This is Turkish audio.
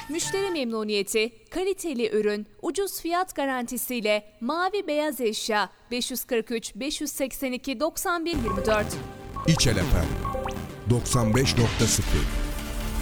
Müşteri memnuniyeti, kaliteli ürün, ucuz fiyat garantisiyle mavi beyaz eşya 543 582 91 24. İçel FM 95.0